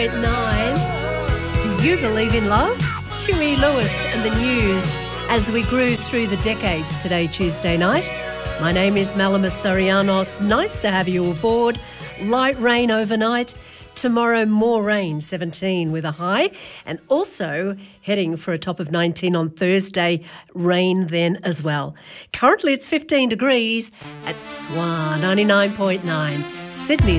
99.9. Do you believe in love? Huey Lewis and the News as we grew through the decades today, Tuesday night. My name is Malama Sorianos. Nice to have you aboard. Light rain overnight. Tomorrow, more rain, 17 with a high. And also heading for a top of 19 on Thursday, rain then as well. Currently, it's 15 degrees at SWA 99.9, Sydney's